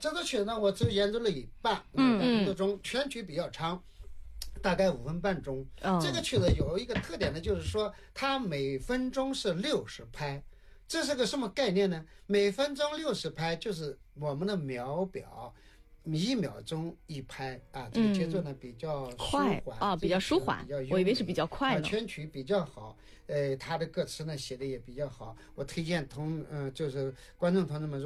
这首曲呢，我只演奏了一半，2分多钟，全曲比较长。大概5分半钟。这个曲子有一个特点呢，就是说它每分钟是60拍。这是个什么概念呢？每分钟60拍就是我们的秒表，1秒钟1拍啊。这个节奏呢比较快啊，比较舒缓。我以为是比较快呢。 全曲比较好，它的歌词呢写的也比较好。我推荐就是观众同志们。